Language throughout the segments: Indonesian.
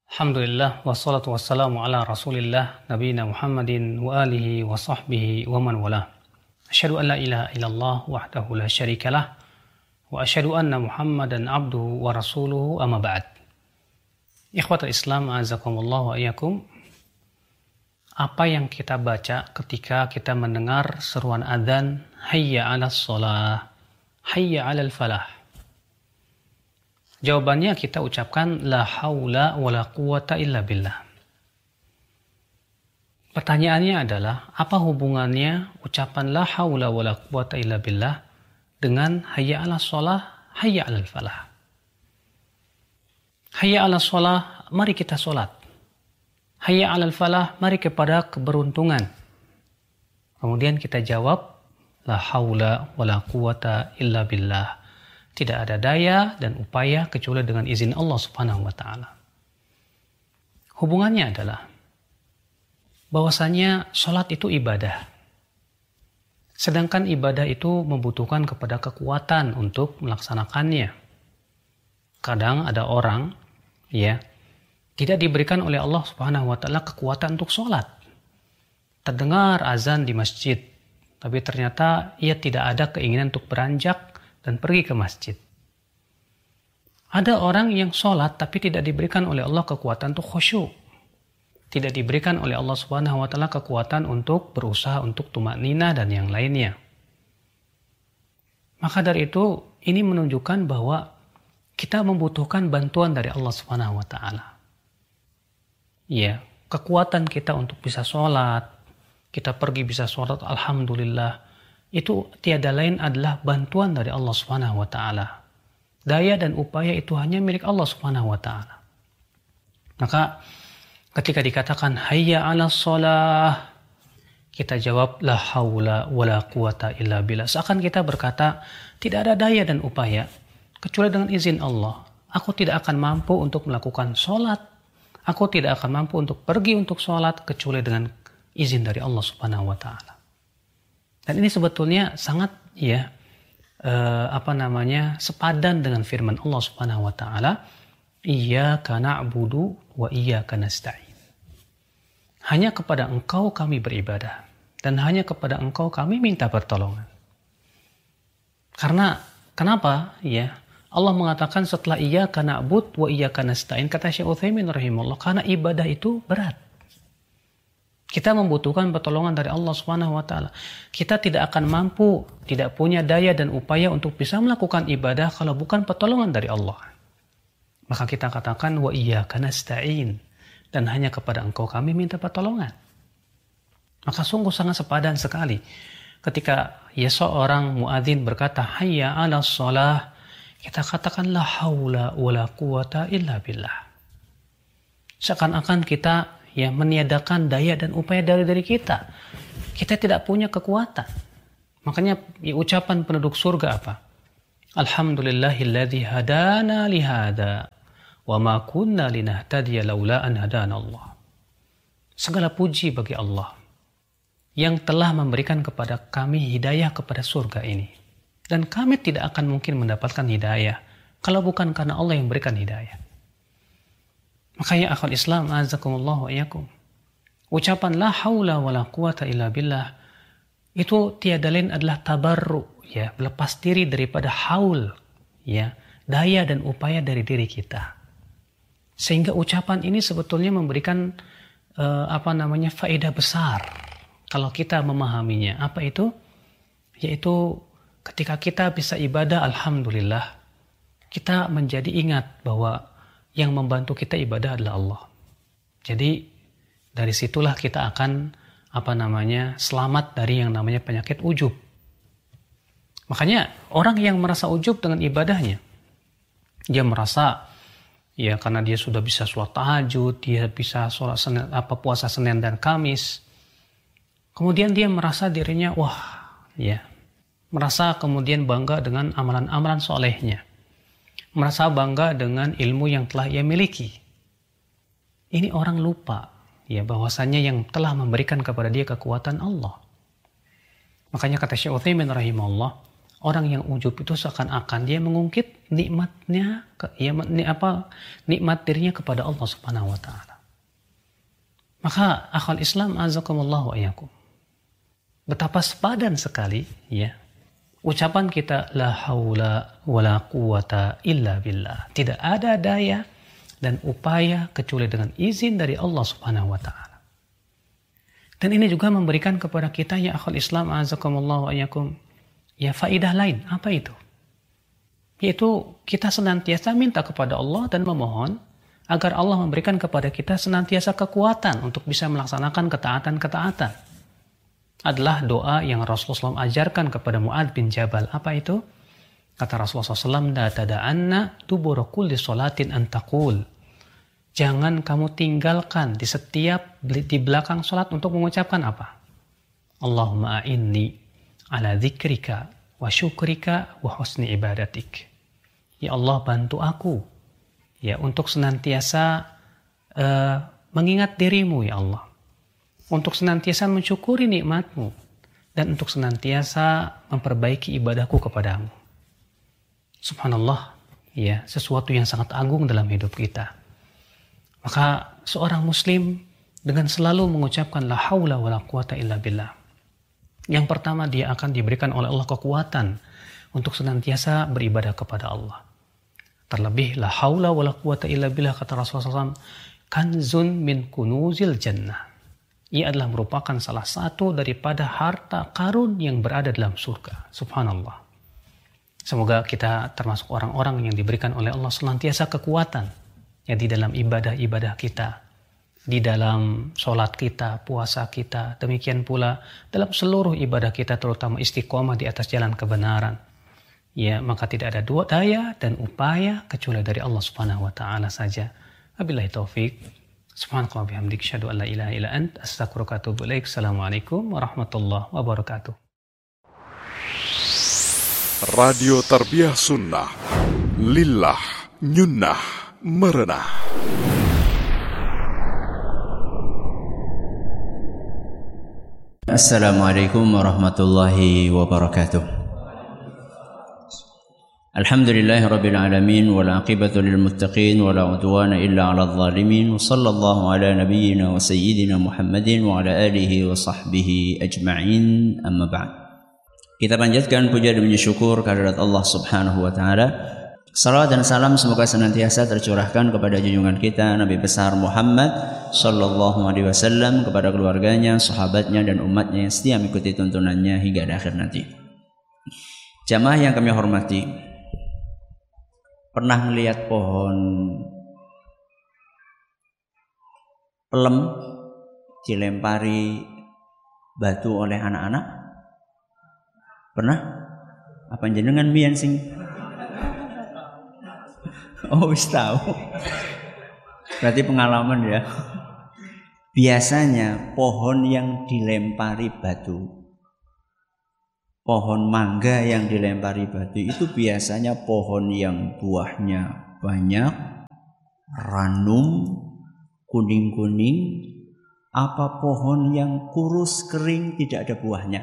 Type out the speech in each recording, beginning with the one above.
Alhamdulillah wassalatu wassalamu ala Rasulillah nabiyina Muhammadin wa alihi wa sahbihi wa man walah. Asyhadu an la ilaha illallah wahdahu la syarikalah wa asyhadu anna Muhammadan abduhu wa rasuluhu amma ba'd. Ikhwatul Islam azakumullah wa iyyakum. Apa yang kita baca ketika kita mendengar seruan adzan hayya 'alas shalah, hayya 'alal falah? Jawabannya kita ucapkan la haula wala quwata illa billah. Pertanyaannya adalah, apa hubungannya ucapan la haula wala quwata illa billah dengan hayya 'alas shalah, hayya 'alal falah? Hayya 'alas shalah, mari kita sholat. Hayya 'alal falah, mari kepada keberuntungan. Kemudian kita jawab la haula wala quwata illa billah. Tidak ada daya dan upaya kecuali dengan izin Allah Subhanahu wa taala. Hubungannya adalah bahwasanya salat itu ibadah. Sedangkan ibadah itu membutuhkan kepada kekuatan untuk melaksanakannya. Kadang ada orang tidak diberikan oleh Allah Subhanahu wa taala kekuatan untuk salat. Terdengar azan di masjid, tapi ternyata ia tidak ada keinginan untuk beranjak dan pergi ke masjid. Ada orang yang sholat tapi tidak diberikan oleh Allah kekuatan untuk khusyuk. Tidak diberikan oleh Allah Subhanahu wa taala kekuatan untuk berusaha untuk tumakninah dan yang lainnya. Maka dari itu, ini menunjukkan bahwa kita membutuhkan bantuan dari Allah Subhanahu wa taala. Ya, kekuatan kita untuk bisa sholat, kita pergi bisa sholat, alhamdulillah, itu tiada lain adalah bantuan dari Allah Subhanahu wa taala. Daya dan upaya itu hanya milik Allah Subhanahu wa taala. Maka ketika dikatakan hayya 'alas shalah, kita jawab la haula wala quwata illa billah. Seakan kita berkata, tidak ada daya dan upaya kecuali dengan izin Allah. Aku tidak akan mampu untuk melakukan sholat. Aku tidak akan mampu untuk pergi untuk sholat kecuali dengan izin dari Allah Subhanahu wa taala. Dan ini sebetulnya sangat sepadan dengan firman Allah Subhanahu wa taala, iyyaka na'budu wa iyyaka nasta'in. Hanya kepada Engkau kami beribadah dan hanya kepada Engkau kami minta pertolongan. Karena kenapa? Allah mengatakan setelah iyyaka na'bud wa iyyaka nasta'in, kata Syekh Utsaimin rahimahullah, karena ibadah itu berat. Kita membutuhkan pertolongan dari Allah Subhanahu wa taala. Kita tidak akan mampu, tidak punya daya dan upaya untuk bisa melakukan ibadah kalau bukan pertolongan dari Allah. Maka kita katakan wa iyyaka nasta'in, dan hanya kepada Engkau kami minta pertolongan. Maka sungguh sangat sepadan sekali ketika seorang muadzin berkata hayya 'alas shalah, kita katakan la haula wala quwata illa billah. Seakan-akan kita meniadakan daya dan upaya dari diri kita. Kita tidak punya kekuatan. Makanya ucapan penduduk surga apa? Alhamdulillahilladzi hadana lihada wa ma kunna linahtadiya laula an hadana Allah. Segala puji bagi Allah yang telah memberikan kepada kami hidayah kepada surga ini. Dan kami tidak akan mungkin mendapatkan hidayah kalau bukan karena Allah yang berikan hidayah. Makanya akhwat Islam azakumullah wa iyyakum, ucapan la haula wala quwata illa billah itu tiada lain adalah tabarru, berlepas diri daripada haul, daya dan upaya dari diri kita. Sehingga ucapan ini sebetulnya memberikan faedah besar kalau kita memahaminya. Apa itu? Yaitu ketika kita bisa ibadah, alhamdulillah, kita menjadi ingat bahwa yang membantu kita ibadah adalah Allah. Jadi dari situlah kita akan selamat dari yang namanya penyakit ujub. Makanya orang yang merasa ujub dengan ibadahnya, dia merasa karena dia sudah bisa sholat tahajud, dia bisa sholat puasa Senin dan Kamis, kemudian dia merasa dirinya merasa kemudian bangga dengan amalan-amalan solehnya, merasa bangga dengan ilmu yang telah ia miliki. Ini orang lupa bahwasanya yang telah memberikan kepada dia kekuatan Allah. Makanya kata Syekh Utsaimin rahimahullah, Orang yang ujub itu seakan-akan dia mengungkit nikmatnya, nikmat dirinya kepada Allah Subhanahu wa taala. Maka akhwal Islam azakumullah wa iyyakum. Betapa sepadan sekali ya ucapan kita la haula wala quwata illa billah. Tidak ada daya dan upaya kecuali dengan izin dari Allah Subhanahu wa taala. Dan ini juga memberikan kepada kita ya akhwal Islam azakumullah wa iyyakum ya faidah lain. Apa itu? Yaitu kita senantiasa minta kepada Allah dan memohon agar Allah memberikan kepada kita senantiasa kekuatan untuk bisa melaksanakan ketaatan-ketaatan. Adalah doa yang Rasulullah SAW ajarkan kepada Mu'adz bin Jabal. Apa itu? Kata Rasulullah SAW, la tada'anna dubura kulli sholatin an taqul. Jangan kamu tinggalkan di belakang sholat untuk mengucapkan apa? Allahumma a'inni ala dzikrika wa syukrika wa husni ibadatik. Ya Allah, bantu aku ya untuk senantiasa mengingat dirimu ya Allah, untuk senantiasa mensyukuri nikmatmu, dan untuk senantiasa memperbaiki ibadahku kepadamu. Subhanallah, ya, sesuatu yang sangat agung dalam hidup kita. Maka seorang muslim dengan selalu mengucapkan la haula wala quwata illa billah, yang pertama dia akan diberikan oleh Allah kekuatan untuk senantiasa beribadah kepada Allah. Terlebih la haula wala quwata illa billah, kata Rasulullah SAW, kanzun min kunuzil jannah. Ia adalah merupakan salah satu daripada harta karun yang berada dalam surga. Subhanallah. Semoga kita termasuk orang-orang yang diberikan oleh Allah senantiasa kekuatan ya di dalam ibadah-ibadah kita, di dalam sholat kita, puasa kita, demikian pula dalam seluruh ibadah kita, terutama istiqomah di atas jalan kebenaran. Ya, maka tidak ada daya dan upaya kecuali dari Allah Subhanahu wa taala saja. Wabillahi taufik. Subhanallahi wa bihamdihi, asyhadu an la ilaha illa anta, astaghfiruka wa atubu ilaik. Assalamualaikum warahmatullahi wabarakatuh. Radio Tarbiyah Sunnah, lillah, nyunnah, merenah. Assalamualaikum warahmatullahi wabarakatuh. Alhamdulillahi rabbil alamin, wal aqibatu lil muttaqin, wala udwana illa 'alal zalimin. Wa sallallahu ala nabiyyina wa sayyidina Muhammadin wa ala alihi wa sahbihi ajma'in. Amma ba'd. Kita panjatkan puja dan puji syukur kehadirat Allah Subhanahu wa taala. Salawat dan salam semoga senantiasa tercurahkan kepada junjungan kita Nabi besar Muhammad sallallahu alaihi wasallam, kepada keluarganya, sahabatnya dan umatnya yang setia mengikuti tuntunannya hingga akhir nanti. Jamaah yang kami hormati, pernah melihat pohon pelem dilempari batu oleh anak-anak? Pernah? Apa jenengan biyen sing? Oh, wis tahu. Berarti pengalaman ya. Biasanya pohon yang dilempari batu, pohon mangga yang dilempari batu itu biasanya pohon yang buahnya banyak, ranum, kuning-kuning, apa pohon yang kurus kering tidak ada buahnya?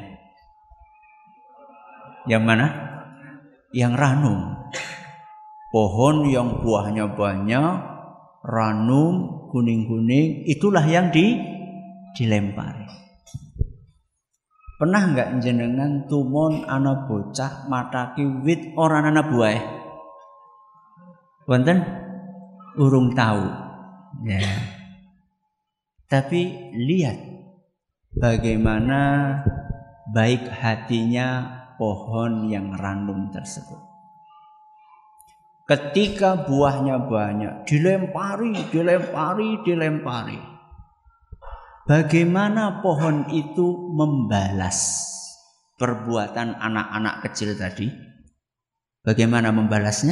Yang mana? Yang ranum. Pohon yang buahnya banyak, ranum, kuning-kuning, itulah yang dilempari. Pernah enggak jenengan tumon ana bocah mataki wit ora ana buah? Wonten? Urung tahu. Ya. Tapi lihat bagaimana baik hatinya pohon yang ranum tersebut. Ketika buahnya banyak, dilempari. Bagaimana pohon itu membalas perbuatan anak-anak kecil tadi? Bagaimana membalasnya?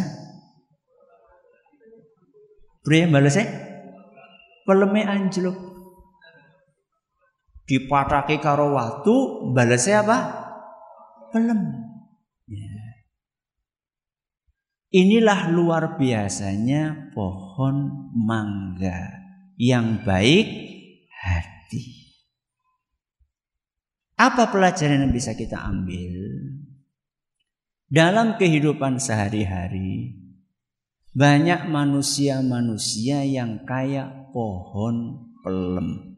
Priye balasnya? Peleme anjlok. Dipatake karo watu, balasnya apa? Pelem. Ya. Inilah luar biasanya pohon mangga yang baik hati. Apa pelajaran yang bisa kita ambil? Dalam kehidupan sehari-hari, banyak manusia-manusia yang kayak pohon pelem.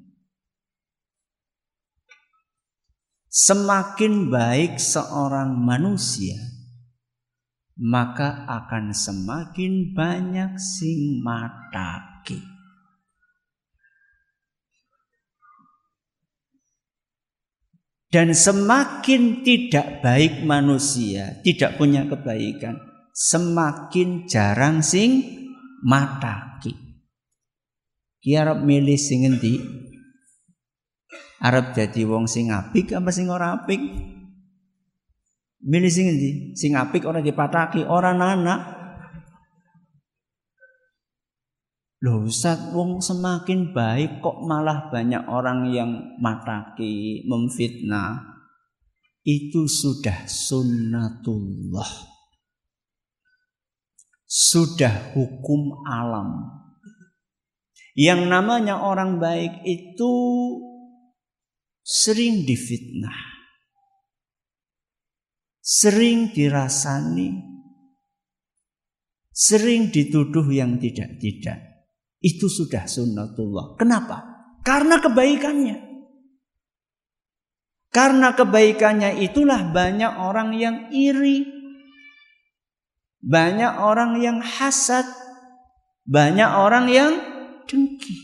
Semakin baik seorang manusia, maka akan semakin banyak sing matake. Dan semakin tidak baik manusia, tidak punya kebaikan, semakin jarang sing mataki. Ki arep milih sing endi? Arep dadi wong sing apik apa sing ora apik? Milih sing endi? Sing apik ora dipataki, ora anak. Loh Ustaz, wong semakin baik kok malah banyak orang yang mataki, memfitnah. Itu sudah sunnatullah. Sudah hukum alam. Yang namanya orang baik itu sering difitnah, sering dirasani, sering dituduh yang tidak-tidak. Itu sudah sunnatullah. Kenapa? Karena kebaikannya. Karena kebaikannya itulah banyak orang yang iri, banyak orang yang hasad, banyak orang yang dengki.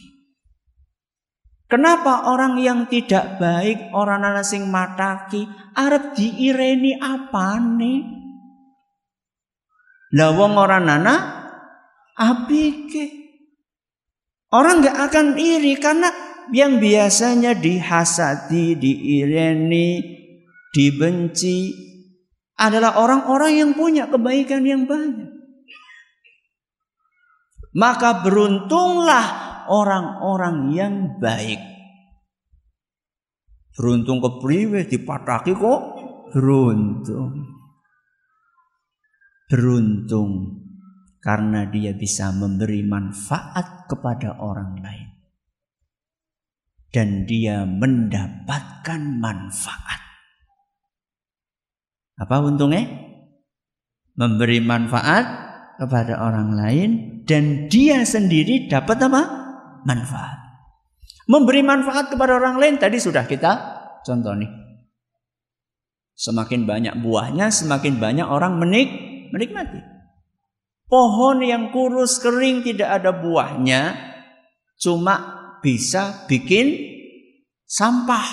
Kenapa orang yang tidak baik, orang ana sing mataki, arep diireni apane? Lah wong ora ana apike. Orang gak akan iri karena yang biasanya dihasati, diireni, dibenci adalah orang-orang yang punya kebaikan yang banyak. Maka beruntunglah orang-orang yang baik. Beruntung kepriwe dipataki kok beruntung. Beruntung karena dia bisa memberi manfaat kepada orang lain. Dan dia mendapatkan manfaat. Apa untungnya? Memberi manfaat kepada orang lain dan dia sendiri dapat apa? Manfaat. Memberi manfaat kepada orang lain tadi sudah kita contoh nih. Semakin banyak buahnya, semakin banyak orang menikmati. Pohon yang kurus kering tidak ada buahnya, cuma bisa bikin sampah.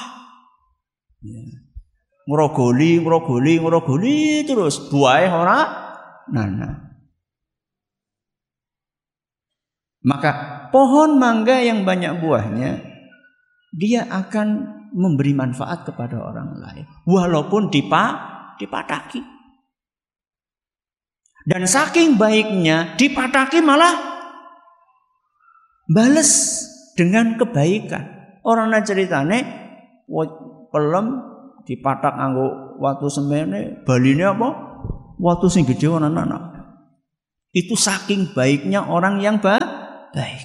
Ngrogoli terus buahnya ora nana. Maka pohon mangga yang banyak buahnya, dia akan memberi manfaat kepada orang lain, walaupun dipataki. Dan saking baiknya dipataki malah bales dengan kebaikan. Orang na ceritane pelem dipatak nganggo watu semene, baline apa? Watu sing gedhe ana anak. Itu saking baiknya orang yang baik.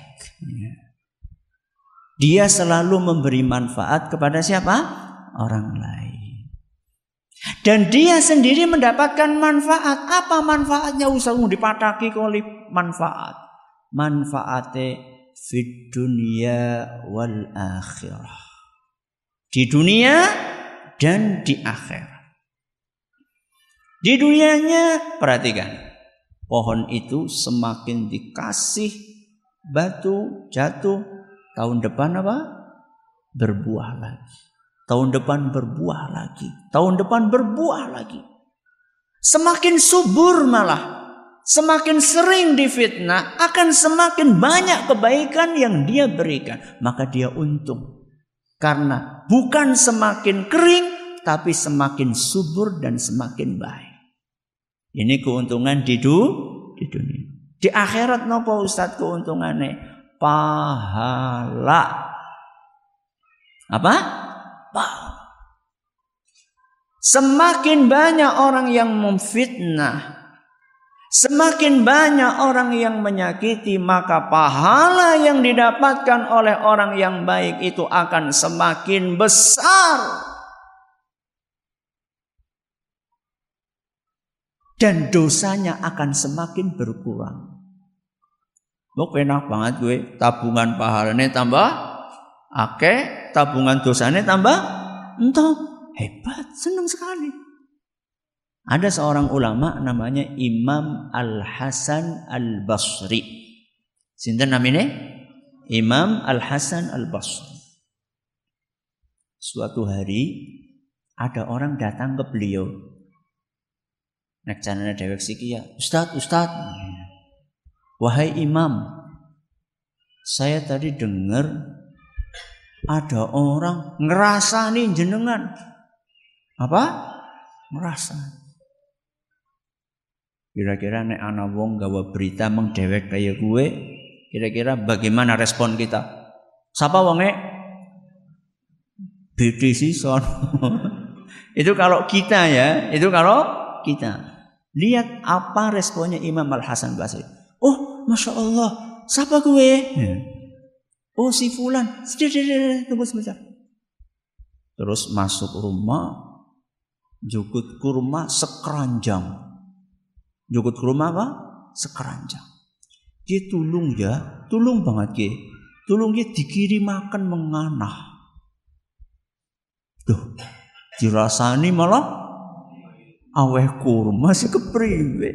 Dia selalu memberi manfaat kepada siapa? Orang lain. Dan dia sendiri mendapatkan manfaat. Apa manfaatnya? Usahamu dipataki oleh manfaat. Manfaatnya fid dunya wal akhirah. Di dunia dan di akhirat. Di dunianya perhatikan. Pohon itu semakin dikasih batu jatuh, tahun depan apa? Berbuah lagi. Tahun depan berbuah lagi. Tahun depan berbuah lagi. Semakin subur malah. Semakin sering difitnah. Akan semakin banyak kebaikan yang dia berikan. Maka dia untung. Karena bukan semakin kering. Tapi semakin subur dan semakin baik. Ini keuntungan di dunia. Di akhirat napa Ustaz keuntungannya? Pahala. Apa? Semakin banyak orang yang memfitnah, semakin banyak orang yang menyakiti, maka pahala yang didapatkan oleh orang yang baik itu akan semakin besar. dan dosanya akan semakin berkurang. Kok enak banget gue, tabungan pahalanya tambah akeh, tabungan dosanya tambah entah. Hebat, senang sekali. Ada seorang ulama namanya Imam Al-Hasan Al-Basri. Sinten namanya? Imam Al-Hasan Al-Basri. Suatu hari ada orang datang ke beliau. Nek janane dhewek siki ya, Ustaz. Wahai Imam, saya tadi dengar ada orang ngerasani jenengan. Apa? Ngerasa. Kira-kira nek ana wong gawa berita mengdewek kaya gue, kira-kira bagaimana respon kita? Sapa wonge? BDC son. Itu kalau kita ya, itu kalau kita. Lihat apa responnya Imam Al-Hasan Basri. Oh, Masya Allah, siapa gue? Oh, si Fulan. Tunggu sebentar. Terus masuk rumah, jukut kurma sekeranjang. Jukut kurma apa? Sekeranjang. Dia tulung banget dia. Tulung dia dikirim makan menganah. Duh, dirasani malah aweh kurma si kepriwe.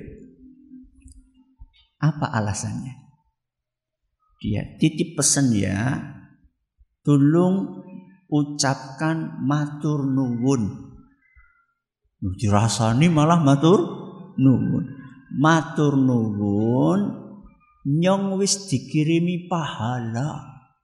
Apa alasannya? Dia titip pesan ya, tolong ucapkan matur nuwun. Dirasani malah matur nuwun. Matur nuwun nyong wis dikirimi pahala.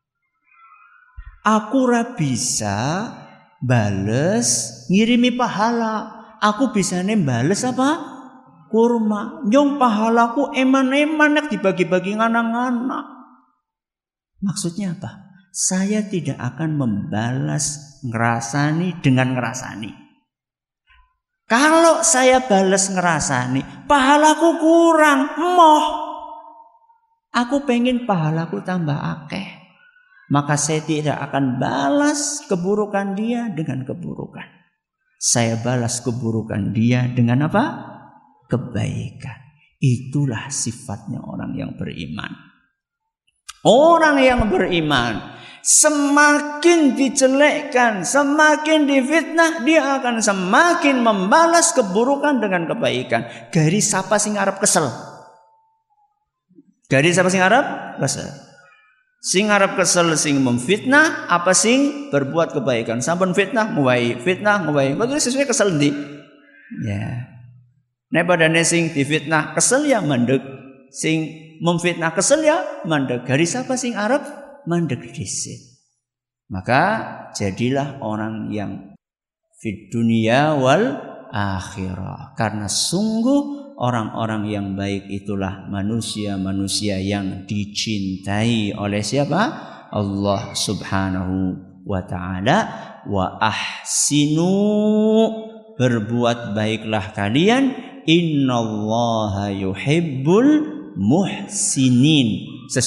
Aku ora bisa bales ngirimi pahala. Aku bisane bales apa? Kurma. Nyong pahalaku eman-eman nek dibagi-bagi nganak-nganak. Maksudnya apa? Saya tidak akan membalas ngerasani dengan ngerasani. Kalau saya balas ngerasani, pahalaku kurang, moh. Aku pengen pahalaku tambah akeh. Maka saya tidak akan balas keburukan dia dengan keburukan. Saya balas keburukan dia dengan apa? Kebaikan. Itulah sifatnya orang yang beriman. Orang yang beriman, semakin dijelekkan, semakin difitnah, dia akan semakin membalas keburukan dengan kebaikan. Garis siapa sing arep kesel? Garis siapa sing arep kesel? Sing arep kesel sing memfitnah apa sing berbuat kebaikan? Sampun fitnah nguwai. Betul sesuai kesel ndi? Ya. Nek padane sing difitnah kesel ya mandeg. Sing memfitnah kesel ya mandeg. Garis apa sing arep mandeg dhisik. Maka jadilah orang yang fid dunya wal akhirah. Karena sungguh orang-orang yang baik itulah manusia-manusia yang dicintai oleh siapa? Allah Subhanahu wa ta'ala. Wa ahsinu, berbuat baiklah kalian, innallaha yuhibbul muhsinin.